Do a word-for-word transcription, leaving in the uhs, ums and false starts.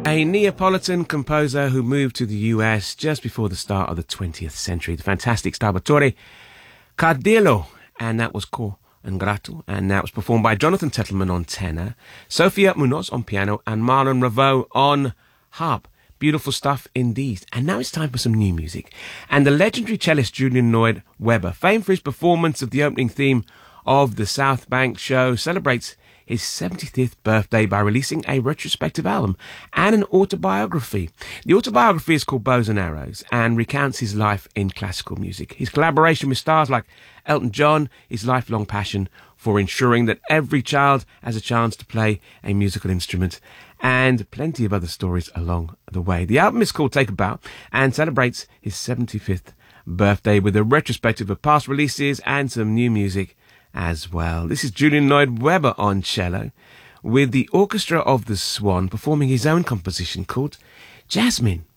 A Neapolitan composer who moved to the U S just before the start of the twentieth century. The fantastic Salvatore Cardillo, and that was Cor Ingrato, and that was performed by Jonathan Tettleman on tenor, Sofia Munoz on piano, and Marlon Ravo on harp. Beautiful stuff indeed. And now it's time for some new music. And the legendary cellist Julian Lloyd Webber, famed for his performance of the opening theme of the South Bank show, celebrates his seventy-fifth birthday by releasing a retrospective album and an autobiography. The autobiography is called Bows and Arrows and recounts his life in classical music. His collaboration with stars like Elton John, his lifelong passion for ensuring that every child has a chance to play a musical instrument, and plenty of other stories along the way. The album is called Take a Bow and celebrates his seventy-fifth birthday with a retrospective of past releases and some new music as well. This is Julian Lloyd Webber on cello with the Orchestra of the Swan performing his own composition called Jasmine.